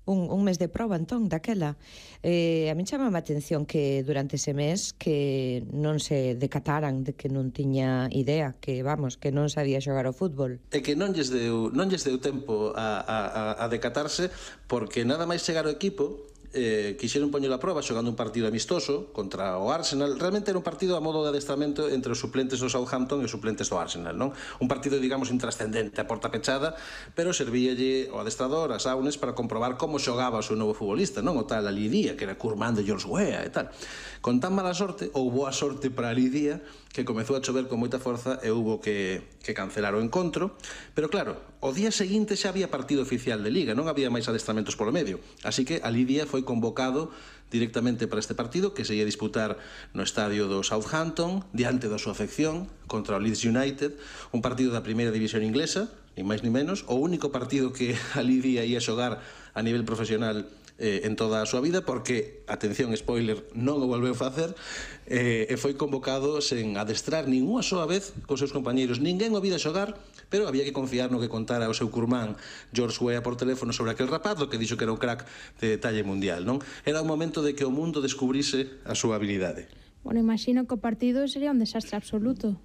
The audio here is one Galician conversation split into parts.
un mes de proba, entón, daquela. A min chama a atención que durante ese mes que non se decataran de que non tiña idea, que, vamos, que non sabía xogar ao fútbol. E que non lles deu tempo a decatarse, porque nada máis chegar ao equipo, quixeron poñelo a proba xogando un partido amistoso contra o Arsenal. Realmente era un partido a modo de adestramento entre os suplentes do Southampton e os suplentes do Arsenal, non? Un partido, digamos, intrascendente, a porta pechada, pero servíalle o adestrador, a Saunes, para comprobar como xogaba o seu novo futbolista, non? O tal Ali Dia, que era curmán de George Weah e tal. Con tan mala sorte, ou boa sorte para Ali Dia, que comezou a chover con moita forza e hubo que cancelar o encontro. Pero claro, o día seguinte xa había partido oficial de Liga, non había máis adestramentos polo medio, así que Ali Dia foi convocado directamente para este partido, que se ia disputar no estadio do Southampton, diante da súa afección, contra o Leeds United, un partido da primeira división inglesa, ni máis ni menos, o único partido que Ali Dia ia xogar a nivel profesional en toda a súa vida, porque, atención, spoiler, non o volveu facer, e foi convocado sen adestrar ninguna soa vez cos seus compañeiros. Ninguén o vira xogar, pero había que confiar no que contara o seu curmán George Weah por teléfono sobre aquel rapaz, do que dixo que era un crack de talla mundial, non? Era o momento de que o mundo descubrise a súa habilidade. Bueno, imagino que o partido sería un desastre absoluto.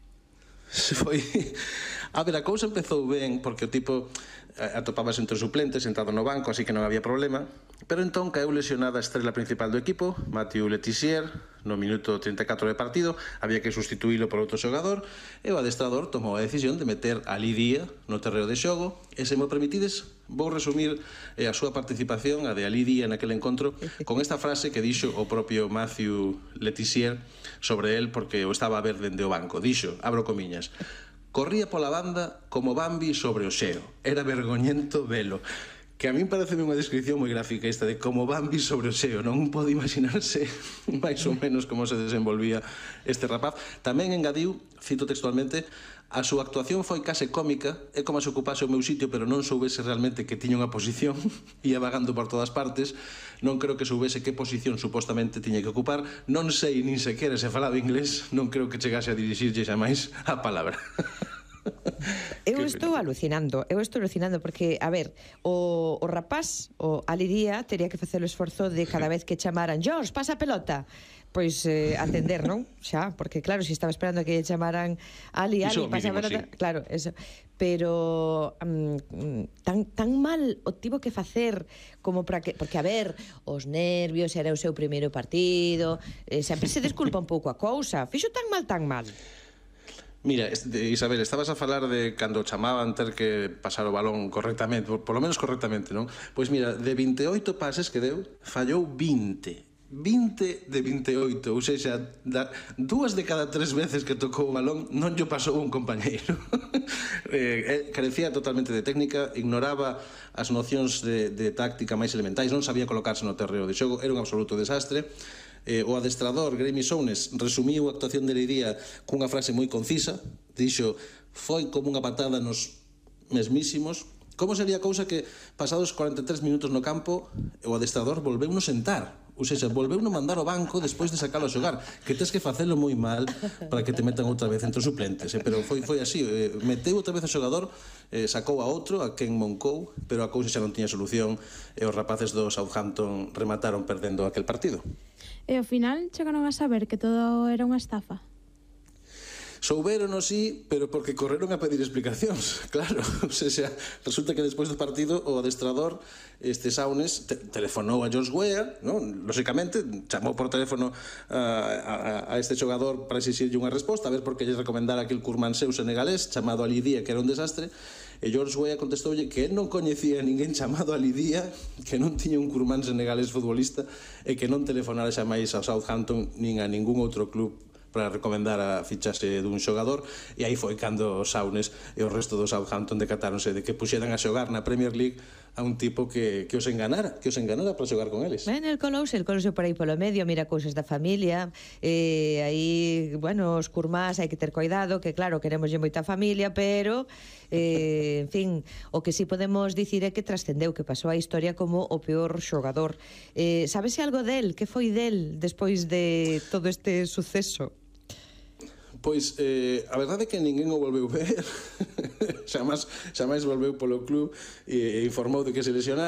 Foi... A ver, a cousa empezou ben, porque o tipo atopábase entre os suplentes, sentado no banco, así que non había problema, pero entón caeu lesionada a estrela principal do equipo, Mathieu Le Tissier, no minuto 34 de partido. Había que sustituílo por outro xogador, e o adestrador tomou a decisión de meter a Ali Dia no terreo de xogo, e se me permitides, vou resumir a súa participación, a de Ali Dia naquele encontro, con esta frase que dixo o propio Mathieu Le Tissier sobre el, porque o estaba a ver dende o banco. Dixo, abro comiñas: corría pola banda como Bambi sobre o xeo. Era vergoñento velo. Que a min parece unha descripción moi gráfica esta de como Bambi sobre o xeo. Non pode imaginarse máis ou menos como se desenvolvía este rapaz. Tamén engadiu, cito textualmente: a súa actuación foi case cómica, é como se ocupase o meu sitio pero non soubese realmente que tiña unha posición, ia vagando por todas partes, non creo que soubese que posición supostamente tiña que ocupar, non sei nin sequera se falaba inglés, non creo que chegase a dirixirlle xa máis a palabra. Eu estou alucinando porque, a ver, o rapaz, o Ali Dia, teria que facer o esforzo de cada vez que chamaran George, pasa a pelota, pois atender, non? Xa, porque claro, se estaba esperando que chamaran Ali, pasa a pelota, claro, eso. Pero tan mal o tivo que facer como para que, porque a ver, os nervios, era o seu primeiro partido, sempre se desculpa un pouco a cousa, fixo tan mal. Mira, Isabel, estabas a falar de cando chamaban ter que pasar o balón correctamente, polo menos correctamente, non? Pois mira, de 28 pases que deu, fallou 20 de 28, ou seja, 2 de cada 3 veces que tocou o balón non lle pasou un compañeiro. Carecía totalmente de técnica, ignoraba as nocións de táctica máis elementais, non sabía colocarse no terreo de xogo, era un absoluto desastre. O adestrador Graeme Souness resumiu a actuación de Lidia cunha frase moi concisa. Dixo: foi como unha patada nos mesmísimos. Como sería a cousa que pasados 43 minutos no campo o adestrador volveuno sentar, ou seja, volveuno mandar ao banco despois de sacalo a xogar, que tes que facelo moi mal para que te metan outra vez entre os suplentes, pero foi así. Meteu outra vez o xogador, sacou a outro, a Ken Moncou, pero a cousa xa non tiña solución e os rapaces do Southampton remataron perdendo aquel partido. E ao final chegaron a saber que todo era unha estafa. Souberon, sí, pero porque correron a pedir explicacións, claro. O sea, resulta que despois do partido o adestrador, Saunes, telefonou a George Weah, non? Lóxicamente, chamou por teléfono a este xogador para exixirlle unha resposta, a ver por que lle recomendara aquel curmán seu senegalés chamado Ali Dia, que era un desastre. E George Weah contestoulle que non coñecía ninguén chamado Ali Dia, que non tiña un curmán senegalés futbolista e que non telefonara xa máis ao Southampton nin a ningún outro club para recomendar a fichase dun xogador. E aí foi cando os Saunes e o resto do Southampton decatáronse de que puxeran a xogar na Premier League a un tipo que os enganara para xogar con eles. El colouse por aí polo medio, mira cousas da familia, aí, bueno, os curmás hai que ter cuidado, que claro, queremoslle moita familia, pero en fin, o que sí podemos dicir é que trascendeu, que pasou a historia como o peor xogador. Sabese algo del? Que foi del despois de todo este suceso? Pois, a verdade é que ninguén o volveu ver. Xamais volveu polo club e informou de que se lesionara.